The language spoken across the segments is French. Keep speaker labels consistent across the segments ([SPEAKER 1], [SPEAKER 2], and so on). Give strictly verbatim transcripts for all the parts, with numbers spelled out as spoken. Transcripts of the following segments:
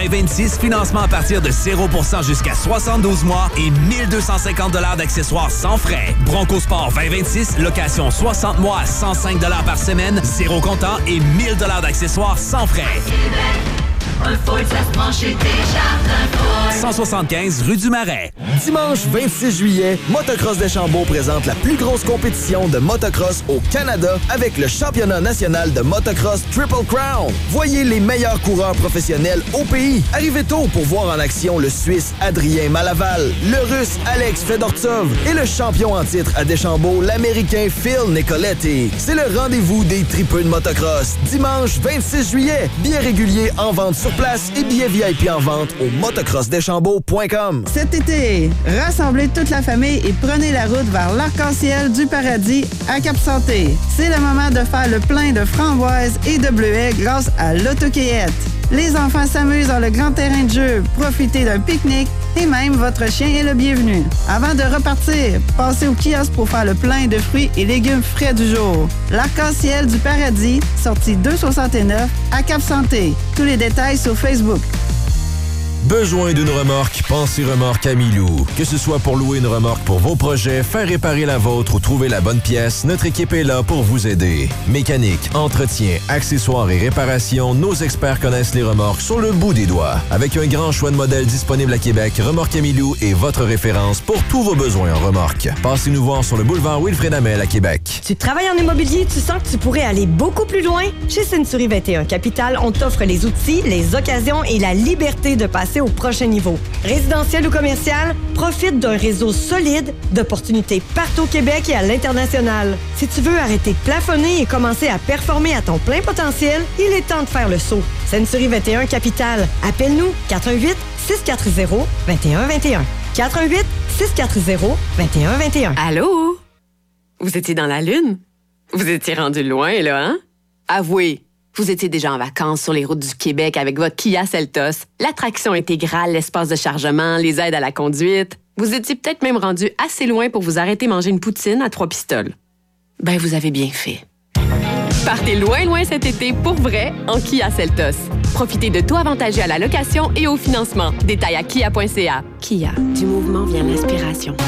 [SPEAKER 1] vingt vingt-six, financement à partir de zéro pour cent jusqu'à soixante-douze mois et mille deux cent cinquante dollars d'accessoires sans frais. Bronco Sport vingt vingt-six, location soixante mois à cent cinq dollars par semaine, zéro comptant et mille dollars d'accessoires sans frais.
[SPEAKER 2] Un Ford, ça se prend chez Desjardins Ford.
[SPEAKER 1] cent soixante-quinze rue du Marais.
[SPEAKER 3] Dimanche vingt-six juillet, Motocross Deschambault présente la plus grosse compétition de motocross au Canada avec le championnat national de motocross Triple Crown. Voyez les meilleurs coureurs professionnels au pays. Arrivez tôt pour voir en action le Suisse Adrien Malaval, le Russe Alex Fedortsov et le champion en titre à Deschambault, l'Américain Phil Nicoletti. C'est le rendez-vous des tripeux de motocross. Dimanche vingt-six juillet, billets réguliers en vente sur place et billets V I P en vente au motocross deschambault point com.
[SPEAKER 4] Cet été, rassemblez toute la famille et prenez la route vers l'arc-en-ciel du paradis à Cap-Santé. C'est le moment de faire le plein de framboises et de bleuets grâce à l'autocueillette. Les enfants s'amusent dans le grand terrain de jeu, profitez d'un pique-nique et même votre chien est le bienvenu. Avant de repartir, passez au kiosque pour faire le plein de fruits et légumes frais du jour. L'arc-en-ciel du paradis, sortie deux cent soixante-neuf à Cap-Santé. Tous les détails sur Facebook.
[SPEAKER 5] Besoin d'une remorque? Pensez Remorque Amilou. Que ce soit pour louer une remorque pour vos projets, faire réparer la vôtre ou trouver la bonne pièce, notre équipe est là pour vous aider. Mécanique, entretien, accessoires et réparation, nos experts connaissent les remorques sur le bout des doigts. Avec un grand choix de modèles disponibles à Québec, Remorque Amilou est votre référence pour tous vos besoins en remorque. Passez-nous voir sur le boulevard Wilfrid Hamel à Québec.
[SPEAKER 6] Tu travailles en immobilier, tu sens que tu pourrais aller beaucoup plus loin? Chez Century vingt et un Capital, on t'offre les outils, les occasions et la liberté de passer au prochain niveau. Résidentiel ou commercial, profite d'un réseau solide d'opportunités partout au Québec et à l'international. Si tu veux arrêter de plafonner et commencer à performer à ton plein potentiel, il est temps de faire le saut. Century vingt et un Capital. Appelle-nous quatre un huit, six quatre zéro, deux un deux un. quatre un huit, six quatre zéro, deux un deux un.
[SPEAKER 7] Allô? Vous étiez dans la Lune? Vous étiez rendu loin, là, hein? Avouez, vous étiez déjà en vacances sur les routes du Québec avec votre Kia Seltos. L'attraction intégrale, l'espace de chargement, les aides à la conduite. Vous étiez peut-être même rendu assez loin pour vous arrêter manger une poutine à trois pistoles. Ben, vous avez bien fait. Partez loin, loin cet été pour vrai en Kia Seltos. Profitez de taux avantageux à la location et au financement. Détails à kia point c a. Kia, du mouvement vient l'inspiration.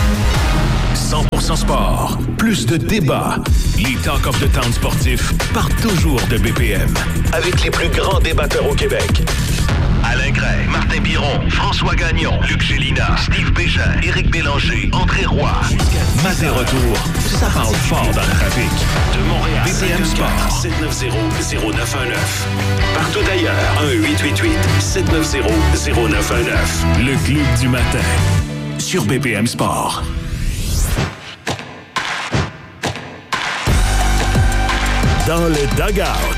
[SPEAKER 8] cent pour cent sport, plus de débats. Les Talk of the Town sportifs partent toujours de B P M. Avec les plus grands débatteurs au Québec. Alain Gray, Martin Biron, François Gagnon, Luc Gélina, Steve Bégin, Éric Bélanger, André Roy. Matin retour, ça parle fort dans le trafic. De Montréal, B P M Sport, sept neuf zéro, zéro neuf un neuf. Partout ailleurs, un huit huit huit, sept neuf zéro, zéro neuf un neuf. Le club du matin, sur B P M Sport. Dans le dugout.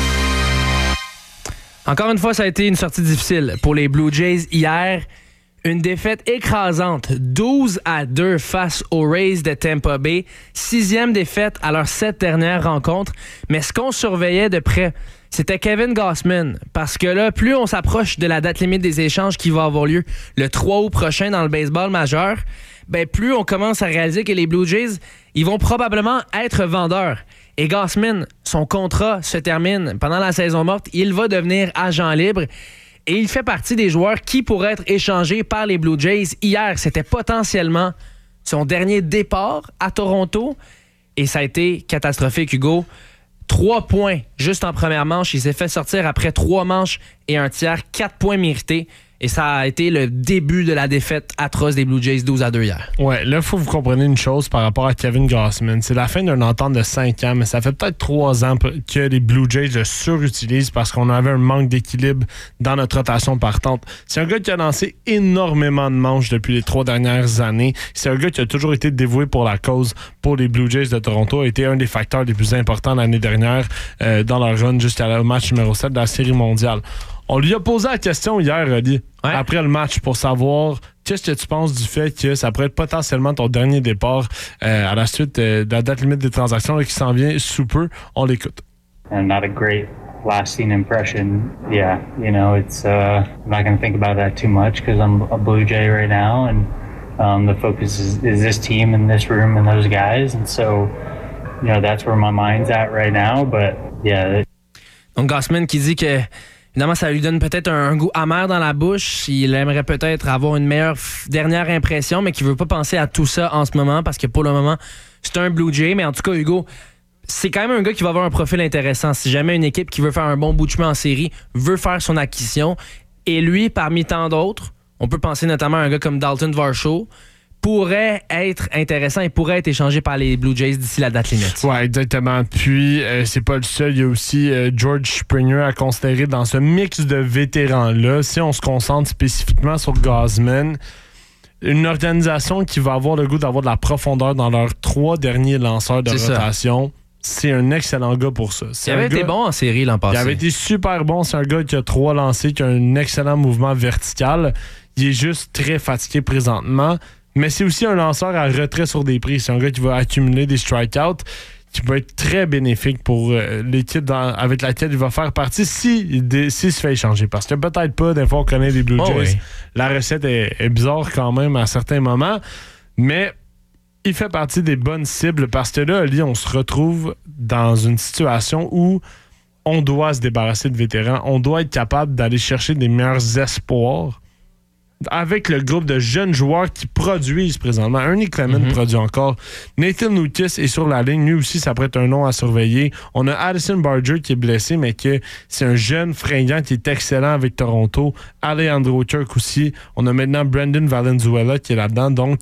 [SPEAKER 9] Encore une fois, ça a été une sortie difficile pour les Blue Jays hier. Une défaite écrasante, douze à deux face aux Rays de Tampa Bay. Sixième défaite à leurs sept dernières rencontres. Mais ce qu'on surveillait de près, c'était Kevin Gausman. Parce que là, plus on s'approche de la date limite des échanges qui va avoir lieu le trois août prochain dans le baseball majeur, ben plus on commence à réaliser que les Blue Jays, ils vont probablement être vendeurs. Et Gausman, son contrat se termine pendant la saison morte. Il va devenir agent libre. Et il fait partie des joueurs qui pourraient être échangés par les Blue Jays. Hier, c'était potentiellement son dernier départ à Toronto. Et ça a été catastrophique, Hugo. Trois points juste en première manche. Il s'est fait sortir après trois manches et un tiers. Quatre points mérités. Et ça a été le début de la défaite atroce des Blue Jays douze à deux hier.
[SPEAKER 10] Ouais, là, il faut que vous compreniez une chose par rapport à Kevin Gausman. C'est la fin d'une entente de cinq ans, mais ça fait peut-être trois ans que les Blue Jays le surutilisent parce qu'on avait un manque d'équilibre dans notre rotation partante. C'est un gars qui a lancé énormément de manches depuis les trois dernières années. C'est un gars qui a toujours été dévoué pour la cause pour les Blue Jays de Toronto. A été un des facteurs les plus importants l'année dernière euh, dans leur run jusqu'à le match numéro sept de la Série mondiale. On lui a posé la question hier, Oli, ouais. après le match, pour savoir qu'est-ce que tu penses du fait que ça pourrait être potentiellement ton dernier départ euh, à la suite euh, de la date limite des transactions et qui s'en vient sous peu. On l'écoute.
[SPEAKER 11] And not a great lasting impression. Yeah, you know, it's uh, I'm not going to think about that too much because I'm a Blue Jay right now, and um, the focus is, is this team and this room and those guys, and so you know that's where my mind's at right now. But yeah.
[SPEAKER 9] Donc Gausman qui dit que Évidemment, ça lui donne peut-être un, un goût amer dans la bouche. Il aimerait peut-être avoir une meilleure f- dernière impression, mais qu'il veut pas penser à tout ça en ce moment parce que pour le moment, c'est un Blue Jay. Mais en tout cas, Hugo, c'est quand même un gars qui va avoir un profil intéressant. Si jamais une équipe qui veut faire un bon bout de chemin en série veut faire son acquisition, et lui, parmi tant d'autres, on peut penser notamment à un gars comme Dalton Varsho, pourrait être intéressant et pourrait être échangé par les Blue Jays d'ici la date limite.
[SPEAKER 10] Oui, exactement. Puis, euh, c'est pas le seul. Il y a aussi euh, George Springer à considérer dans ce mix de vétérans-là. Si on se concentre spécifiquement sur Gausman, une organisation qui va avoir le goût d'avoir de la profondeur dans leurs trois derniers lanceurs de
[SPEAKER 9] C'est
[SPEAKER 10] rotation, ça. C'est un excellent gars pour ça. C'est
[SPEAKER 9] il avait
[SPEAKER 10] un
[SPEAKER 9] été
[SPEAKER 10] gars,
[SPEAKER 9] bon en série l'an passé.
[SPEAKER 10] Il avait été super bon. C'est un gars qui a trois lancés, qui a un excellent mouvement vertical. Il est juste très fatigué présentement. Mais c'est aussi un lanceur à retrait sur des prises. C'est un gars qui va accumuler des strikeouts, qui peut être très bénéfique pour euh, l'équipe dans, avec laquelle il va faire partie si, si, s'il se fait échanger. Parce que peut-être pas, des fois on connaît les Blue Jays. Oh oui. La recette est, est bizarre quand même à certains moments. Mais il fait partie des bonnes cibles parce que là, Ali, on se retrouve dans une situation où on doit se débarrasser de vétérans. On doit être capable d'aller chercher des meilleurs espoirs avec le groupe de jeunes joueurs qui produisent présentement. Ernie Clement mm-hmm. produit encore. Nathan Lucas est sur la ligne. Lui aussi, ça pourrait être un nom à surveiller. On a Addison Barger qui est blessé, mais que c'est un jeune fringant qui est excellent avec Toronto. Alejandro Kirk aussi. On a maintenant Brendan Valenzuela qui est là-dedans. Donc,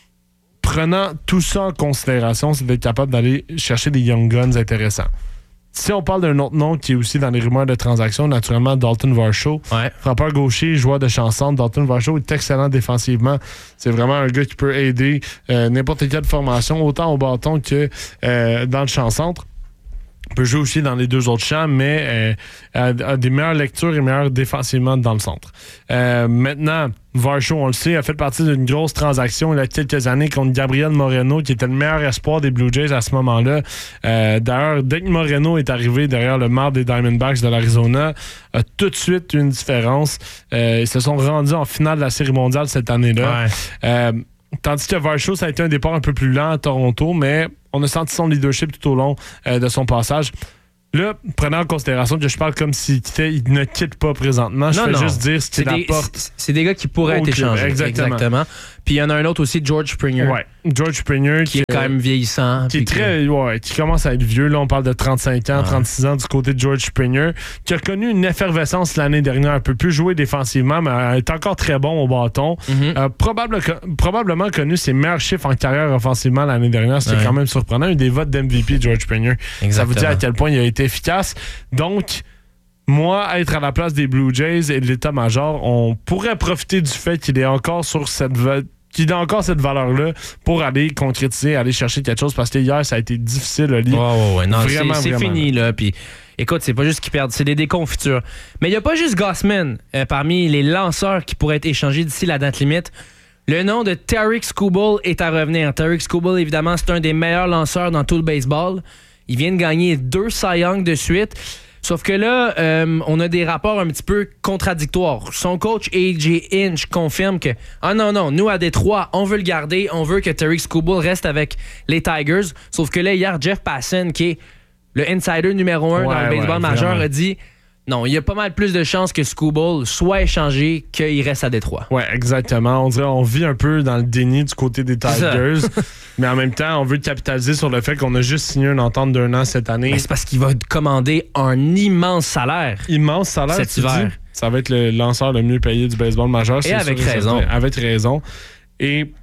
[SPEAKER 10] prenant tout ça en considération, c'est d'être capable d'aller chercher des young guns intéressants. Si on parle d'un autre nom qui est aussi dans les rumeurs de transactions, naturellement, Dalton Varsho.
[SPEAKER 9] Ouais.
[SPEAKER 10] Frappeur gaucher, joueur de chanson. Dalton Varsho est excellent défensivement. C'est vraiment un gars qui peut aider euh, n'importe quelle formation, autant au bâton que euh, dans le champ-centre. Il peut jouer aussi dans les deux autres champs, mais euh, a, a des meilleures lectures et meilleures défensivement dans le centre. Euh, maintenant, Varsho, on le sait, a fait partie d'une grosse transaction il y a quelques années contre Gabriel Moreno, qui était le meilleur espoir des Blue Jays à ce moment-là. Euh, d'ailleurs, dès que Moreno est arrivé derrière le marbre des Diamondbacks de l'Arizona, a tout de suite une différence. Euh, ils se sont rendus en finale de la Série mondiale cette année-là. Ouais. Euh, Tandis que Varsho, ça a été un départ un peu plus lent à Toronto, mais on a senti son leadership tout au long euh, de son passage. Là, prenant en considération que je parle comme s'il quittait, il ne quitte pas présentement. Je
[SPEAKER 9] non,
[SPEAKER 10] fais
[SPEAKER 9] non.
[SPEAKER 10] juste dire ce qu'il apporte.
[SPEAKER 9] C'est, c'est des gars qui pourraient être échangés.
[SPEAKER 10] Exactement.
[SPEAKER 9] Exactement. Puis il y en a un autre aussi, George Springer.
[SPEAKER 10] Ouais. George Springer.
[SPEAKER 9] Qui, qui est quand même vieillissant.
[SPEAKER 10] Qui est très. Que... Ouais, qui commence à être vieux. Là, on parle de trente-cinq ans, ouais. trente-six ans du côté de George Springer. Qui a connu une effervescence l'année dernière. Un peu plus joué défensivement, mais est encore très bon au bâton. Mm-hmm. Euh, probable, probablement connu ses meilleurs chiffres en carrière offensivement l'année dernière. C'était ouais. quand même surprenant. Un des votes d'M V P, George Springer. Exactement. Ça vous dit à quel point il a été efficace. Donc, moi, être à la place des Blue Jays et de l'état-major, on pourrait profiter du fait qu'il est encore sur cette qu'il a encore cette valeur-là pour aller concrétiser, aller chercher quelque chose, parce que hier, ça a été difficile, Oli.
[SPEAKER 9] Ouais, ouais, ouais. Non,
[SPEAKER 10] vraiment,
[SPEAKER 9] c'est, c'est
[SPEAKER 10] vraiment.
[SPEAKER 9] fini, là. Puis, écoute, c'est pas juste qu'ils perdent, c'est des déconfitures. Mais il n'y a pas juste Gausman euh, parmi les lanceurs qui pourraient être échangés d'ici la date limite. Le nom de Tarik Skubal est à revenir. Tarik Skubal, évidemment, c'est un des meilleurs lanceurs dans tout le baseball. Il vient de gagner deux Cy Young de suite. Sauf que là, euh, on a des rapports un petit peu contradictoires. Son coach A J Hinch confirme que « Ah non, non, nous à Détroit, on veut le garder, on veut que Tarik Skubal reste avec les Tigers. » Sauf que là, hier, Jeff Passan, qui est le insider numéro un ouais, dans le baseball ouais, majeur, a dit « Non, il y a pas mal plus de chances que Skubal soit échangé qu'il reste à Détroit. »
[SPEAKER 10] Ouais, exactement. On dirait on vit un peu dans le déni du côté des Tigers, mais en même temps, on veut capitaliser sur le fait qu'on a juste signé une entente d'un an cette année.
[SPEAKER 9] Mais c'est parce qu'il va commander un immense salaire.
[SPEAKER 10] Immense salaire
[SPEAKER 9] cet hiver.
[SPEAKER 10] Dis, ça va être le lanceur le mieux payé du baseball majeur.
[SPEAKER 9] Et
[SPEAKER 10] c'est
[SPEAKER 9] avec
[SPEAKER 10] sûr,
[SPEAKER 9] raison.
[SPEAKER 10] C'est avec raison. Et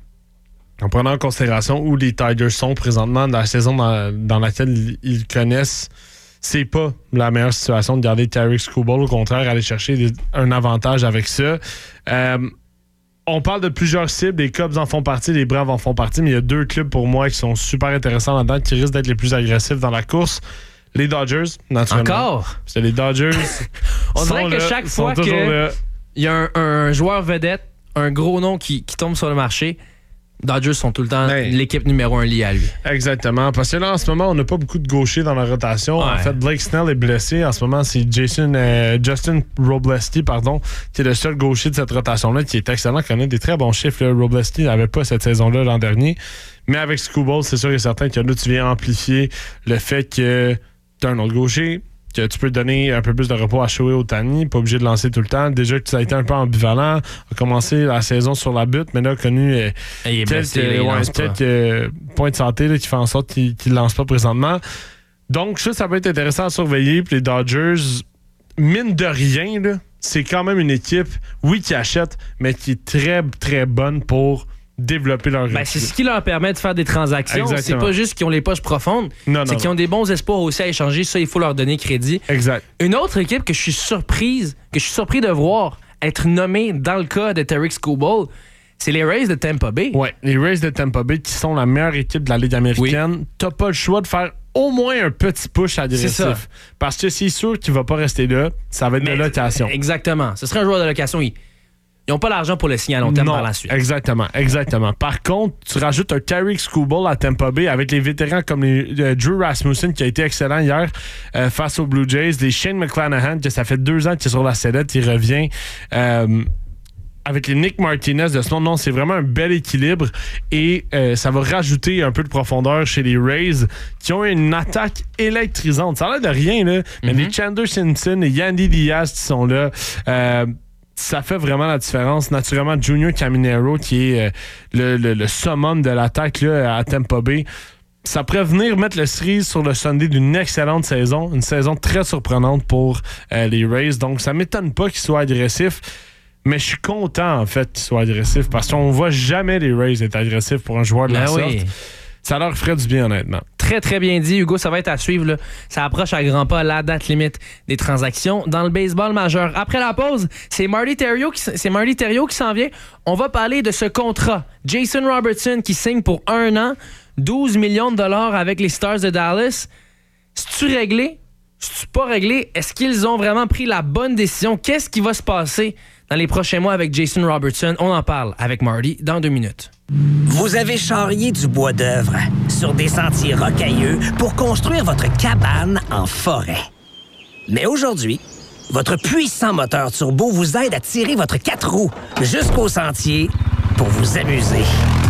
[SPEAKER 10] en prenant en considération où les Tigers sont présentement dans la saison dans, dans laquelle ils connaissent, c'est pas la meilleure situation de garder Tarik Skubal. Au contraire, aller chercher des, un avantage avec ça. Euh, on parle de plusieurs cibles. Les Cubs en font partie, les Braves en font partie, mais il y a deux clubs pour moi qui sont super intéressants là-dedans, qui risquent d'être les plus agressifs dans la course. Les Dodgers, naturellement.
[SPEAKER 9] Encore?
[SPEAKER 10] C'est les Dodgers.
[SPEAKER 9] On dirait que là, chaque fois qu'il y a un, un joueur vedette, un gros nom qui, qui tombe sur le marché, Dodgers sont tout le temps hey. l'équipe numéro un liée à lui.
[SPEAKER 10] Exactement. Parce que là, en ce moment, on n'a pas beaucoup de gauchers dans la rotation. Ouais. En fait, Blake Snell est blessé. En ce moment, c'est Jason, euh, Justin Roblesti, pardon, qui est le seul gaucher de cette rotation-là, qui est excellent, qui a des très bons chiffres. Là. Roblesti n'avait pas cette saison-là l'an dernier. Mais avec Skubal, c'est sûr et certain que là, tu viens amplifier le fait que tu as un autre gaucher, que tu peux donner un peu plus de repos à Shohei Ohtani, pas obligé de lancer tout le temps. Déjà que ça a été un peu ambivalent, a commencé la saison sur la butte, mais là, a connu euh,
[SPEAKER 9] il est
[SPEAKER 10] quelques,
[SPEAKER 9] blessé, là, il
[SPEAKER 10] ouais,
[SPEAKER 9] lance
[SPEAKER 10] quelques euh, points de santé là, qui font en sorte qu'il ne lance pas présentement. Donc, ça, ça peut être intéressant à surveiller. Puis les Dodgers, mine de rien, là, c'est quand même une équipe, oui, qui achète, mais qui est très, très bonne pour développer leur
[SPEAKER 9] ben, c'est ce qui leur permet de faire des transactions.
[SPEAKER 10] Exactement.
[SPEAKER 9] C'est pas juste qu'ils ont les poches profondes,
[SPEAKER 10] non,
[SPEAKER 9] c'est
[SPEAKER 10] non,
[SPEAKER 9] qu'ils ont
[SPEAKER 10] non.
[SPEAKER 9] des bons espoirs aussi à échanger. Ça, il faut leur donner crédit.
[SPEAKER 10] Exact.
[SPEAKER 9] Une autre équipe que je suis surprise, que je suis surpris de voir être nommée dans le cas de Tarik Skubal, c'est les Rays de Tampa Bay.
[SPEAKER 10] Ouais, les Rays de Tampa Bay qui sont la meilleure équipe de la Ligue américaine. Oui. T'as pas le choix de faire au moins un petit push agressif. Parce que c'est sûr qu'il va pas rester là. Ça va être Mais de location.
[SPEAKER 9] Exactement. Ce serait un joueur de location. Ils n'ont pas l'argent pour le signer à long terme
[SPEAKER 10] non,
[SPEAKER 9] par la suite.
[SPEAKER 10] Exactement, exactement. Par contre, tu rajoutes un Tarik Skubal à Tampa Bay avec les vétérans comme les, euh, Drew Rasmussen qui a été excellent hier euh, face aux Blue Jays, des Shane McClanahan que ça fait deux ans qu'il est sur la sellette, il revient. Euh, avec les Nick Martinez de ce nom, non, c'est vraiment un bel équilibre et euh, ça va rajouter un peu de profondeur chez les Rays qui ont une attaque électrisante. Ça a l'air de rien, là, mais mm-hmm. les Chandler Simpson et Yandy Diaz qui sont là, euh, ça fait vraiment la différence. Naturellement, Junior Caminero qui est euh, le, le, le summum de l'attaque là, à Tampa Bay. Ça pourrait venir mettre le cerise sur le Sunday d'une excellente saison, une saison très surprenante pour euh, les Rays. Donc, ça m'étonne pas qu'ils soient agressifs. Mais je suis content, en fait, qu'ils soient agressifs parce qu'on voit jamais les Rays être agressifs pour un joueur de la
[SPEAKER 9] ben
[SPEAKER 10] sorte.
[SPEAKER 9] Oui.
[SPEAKER 10] Ça leur ferait du bien, honnêtement.
[SPEAKER 9] Très, très bien dit, Hugo. Ça va être à suivre. Là. Ça approche à grands pas la date limite des transactions dans le baseball majeur. Après la pause, c'est Marty Theriot qui, c'est Marty Theriot qui s'en vient. On va parler de ce contrat. Jason Robertson qui signe pour un an, douze millions de dollars avec les Stars de Dallas. C'est-tu réglé? C'est-tu pas réglé? Est-ce qu'ils ont vraiment pris la bonne décision? Qu'est-ce qui va se passer dans les prochains mois avec Jason Robertson? On en parle avec Marty dans deux minutes.
[SPEAKER 12] Vous avez charrié du bois d'œuvre sur des sentiers rocailleux pour construire votre cabane en forêt. Mais aujourd'hui, votre puissant moteur turbo vous aide à tirer votre quatre roues jusqu'au sentier pour vous amuser.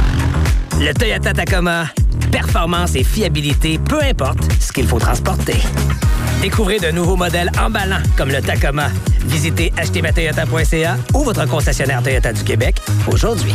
[SPEAKER 12] Le Toyota Tacoma, performance et fiabilité, peu importe ce qu'il faut transporter. Découvrez de nouveaux modèles emballants comme le Tacoma. Visitez acheter ma toyota point c a ou votre concessionnaire Toyota du Québec aujourd'hui.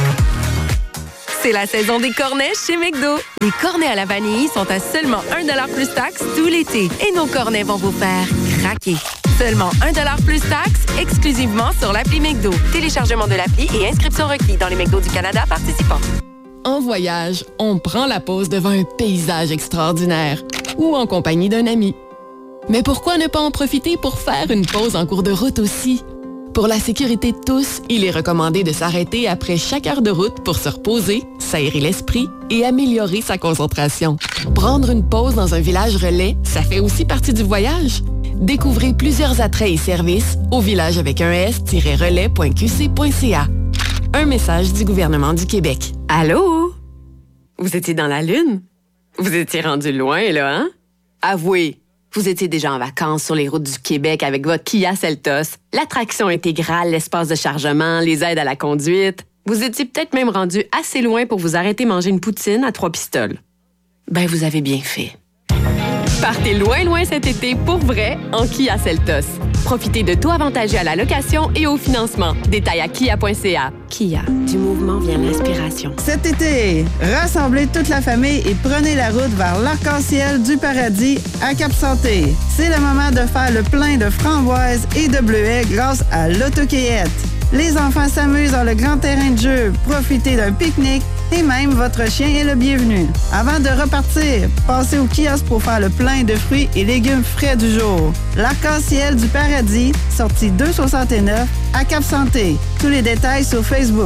[SPEAKER 13] C'est la saison des cornets chez McDo. Les cornets à la vanille sont à seulement un dollar plus taxe tout l'été. Et nos cornets vont vous faire craquer. Seulement un dollar plus taxe, exclusivement sur l'appli McDo. Téléchargement de l'appli et inscription requis dans les McDo du Canada participants.
[SPEAKER 14] En voyage, on prend la pause devant un paysage extraordinaire ou en compagnie d'un ami. Mais pourquoi ne pas en profiter pour faire une pause en cours de route aussi? Pour la sécurité de tous, il est recommandé de s'arrêter après chaque heure de route pour se reposer, s'aérer l'esprit et améliorer sa concentration. Prendre une pause dans un village relais, ça fait aussi partie du voyage. Découvrez plusieurs attraits et services au village avec un s-relais point q c point c a. Un message du gouvernement du Québec.
[SPEAKER 7] Allô? Vous étiez dans la Lune? Vous étiez rendu loin, là, hein? Avouez, vous étiez déjà en vacances sur les routes du Québec avec votre Kia Seltos, l'attraction intégrale, l'espace de chargement, les aides à la conduite. Vous étiez peut-être même rendu assez loin pour vous arrêter manger une poutine à trois pistoles. Ben, vous avez bien fait. Partez loin, loin cet été pour vrai en Kia Seltos. Profitez de taux avantagés à la location et au financement. Détails à kia point c a. Kia, du mouvement vient l'inspiration.
[SPEAKER 4] Cet été, rassemblez toute la famille et prenez la route vers l'arc-en-ciel du paradis à Cap-Santé. C'est le moment de faire le plein de framboises et de bleuets grâce à l'autocueillette. Les enfants s'amusent dans le grand terrain de jeu, profitez d'un pique-nique et même votre chien est le bienvenu. Avant de repartir, passez au kiosque pour faire le plein de fruits et légumes frais du jour. L'arc-en-ciel du paradis, sortie deux cent soixante-neuf à Cap-Santé. Tous les détails sur Facebook.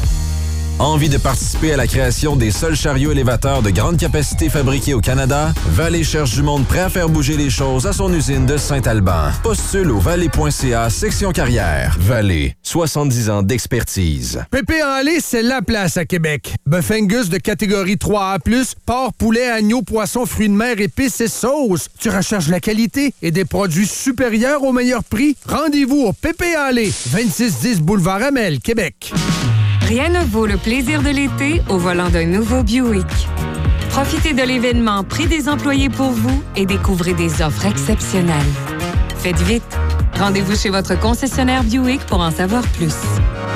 [SPEAKER 5] Envie de participer à la création des seuls chariots élévateurs de grande capacité fabriqués au Canada? Vallée cherche du monde prêt à faire bouger les choses à son usine de Saint-Alban. Postule au vallée point c a, section carrière. Vallée, soixante-dix ans d'expertise.
[SPEAKER 15] Pépé Enlé, c'est la place à Québec. Bœuf Angus de catégorie trois A plus, porc, poulet, agneau, poisson, fruits de mer, épices et sauces. Tu recherches la qualité et des produits supérieurs au meilleur prix? Rendez-vous au Pépé Enlé, vingt-six dix boulevard Amel, Québec.
[SPEAKER 16] Rien ne vaut le plaisir de l'été au volant d'un nouveau Buick. Profitez de l'événement Prix des employés pour vous et découvrez des offres exceptionnelles. Faites vite. Rendez-vous chez votre concessionnaire Buick pour en savoir plus.